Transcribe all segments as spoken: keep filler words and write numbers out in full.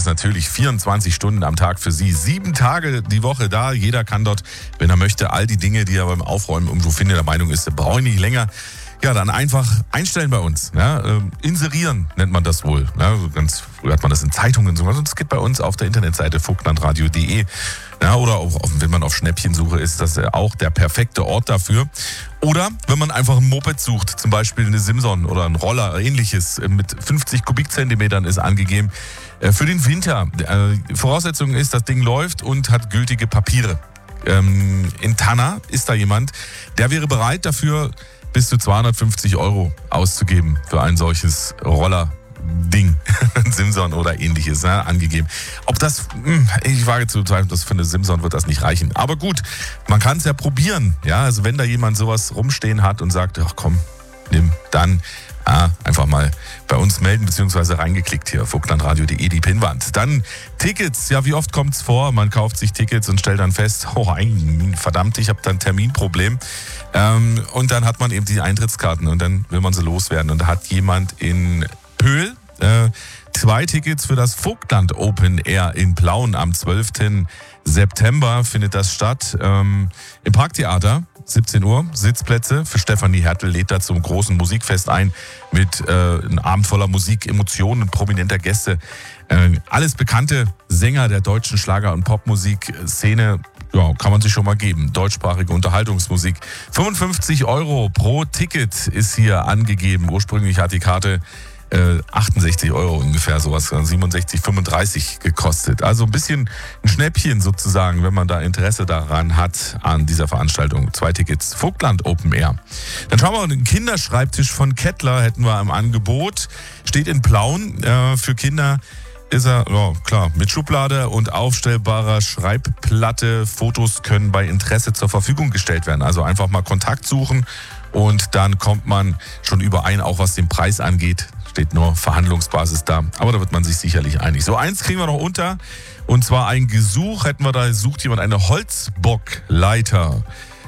ist natürlich vierundzwanzig Stunden am Tag für Sie. Sieben Tage die Woche da. Jeder kann dort, wenn er möchte, all die Dinge, die er beim Aufräumen irgendwo findet, der Meinung ist, er braucht nicht länger. Ja, dann einfach einstellen bei uns. Ja, äh, inserieren nennt man das wohl. Ja, ganz früher hat man das in Zeitungen so. Also das geht bei uns auf der Internetseite vogtlandradio punkt de. Ja, oder auch, wenn man auf Schnäppchensuche ist, das auch der perfekte Ort dafür. Oder wenn man einfach ein Moped sucht, zum Beispiel eine Simson oder ein Roller, ähnliches, mit fünfzig Kubikzentimetern ist angegeben. Für den Winter. Äh, Voraussetzung ist, das Ding läuft und hat gültige Papiere. Ähm, in Tanna ist da jemand, der wäre bereit dafür, bis zu zweihundertfünfzig Euro auszugeben für ein solches Roller-Ding, Simson oder ähnliches, ne, angegeben. Ob das, ich wage zu bezweifeln, das für eine Simson wird das nicht reichen. Aber gut, man kann es ja probieren. Ja, also wenn da jemand sowas rumstehen hat und sagt, ach komm, nimm, dann ah, einfach mal bei uns melden, beziehungsweise reingeklickt hier, vogtlandradio punkt de, die Pinnwand. Dann Tickets, ja, wie oft kommt's vor? Man kauft sich Tickets und stellt dann fest, oh, verdammt, ich habe da ein Terminproblem. Ähm, und dann hat man eben die Eintrittskarten und dann will man sie loswerden. Und da hat jemand in Pöhl äh, zwei Tickets für das Vogtland Open Air in Plauen am zwölften September findet das statt. Ähm, im Parktheater. siebzehn Uhr, Sitzplätze für Stefanie Hertel lädt da zum großen Musikfest ein mit äh, einem Abend voller Musik, Emotionen und prominenter Gäste. Äh, alles bekannte Sänger der deutschen Schlager- und Popmusik-Szene, ja, kann man sich schon mal geben. Deutschsprachige Unterhaltungsmusik. fünfundfünfzig Euro pro Ticket ist hier angegeben. Ursprünglich hat die Karte Äh, achtundsechzig Euro ungefähr, sowas, siebenundsechzig, fünfunddreißig gekostet. Also ein bisschen ein Schnäppchen sozusagen, wenn man da Interesse daran hat, an dieser Veranstaltung. Zwei Tickets, Vogtland Open Air. Dann schauen wir mal, den Kinderschreibtisch von Kettler hätten wir im Angebot. Steht in Plauen. Äh, für Kinder ist er, ja klar, mit Schublade und aufstellbarer Schreibplatte. Fotos können bei Interesse zur Verfügung gestellt werden. Also einfach mal Kontakt suchen und dann kommt man schon überein, auch was den Preis angeht. Steht nur Verhandlungsbasis da, aber da wird man sich sicherlich einig. So, eins kriegen wir noch unter, und zwar ein Gesuch hätten wir da, sucht jemand eine Holzbockleiter.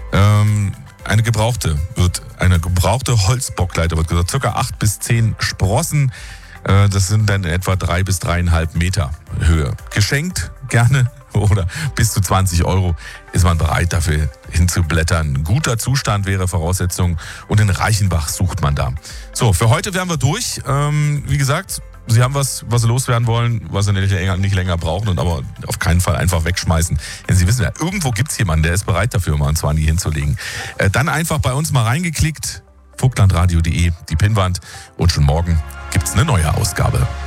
Ähm, eine gebrauchte, wird eine gebrauchte Holzbockleiter, wird gesagt, circa acht bis zehn Sprossen. Äh, das sind dann etwa drei bis dreieinhalb Meter Höhe. Geschenkt, gerne. Oder bis zu zwanzig Euro ist man bereit, dafür hinzublättern. Guter Zustand wäre Voraussetzung, und in Reichenbach sucht man da. So, für heute wären wir durch. Ähm, wie gesagt, Sie haben was, was Sie loswerden wollen, was Sie nicht länger, nicht länger brauchen, und aber auf keinen Fall einfach wegschmeißen. Denn Sie wissen ja, irgendwo gibt es jemanden, der ist bereit dafür, mal einen Zwanni hinzulegen. Äh, dann einfach bei uns mal reingeklickt, vogtlandradio punkt de, die Pinnwand, und schon morgen gibt es eine neue Ausgabe.